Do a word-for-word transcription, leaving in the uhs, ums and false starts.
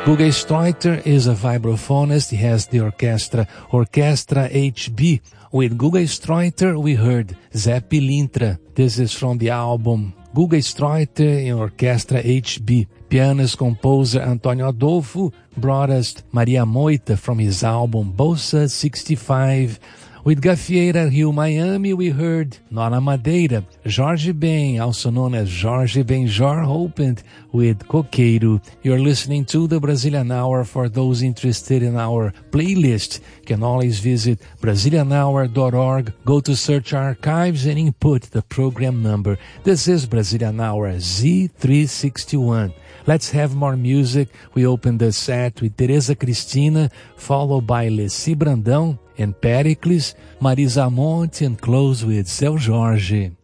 Guga Streuter is a vibraphonist. He has the orchestra, Orchestra H B. With Guga Streuter, we heard Zé Pilintra. This is from the album Guga Streuter in Orchestra H B. Pianist composer Antônio Adolfo brought us Maria Moita from his album Bolsa sixty-five. With Gafieira Rio Miami, we heard Nona Madeira, Jorge Ben, also known as Jorge Benjor, opened with Coqueiro. You're listening to the Brazilian Hour. For those interested in our playlist, you can always visit Brazilian hour dot org, go to search archives and input the program number. This is Brazilian Hour Z three sixty-one. Let's have more music. We open the set with Tereza Cristina, followed by Leci Brandão and Pericles, Marisa Monte, and close with Seu Jorge.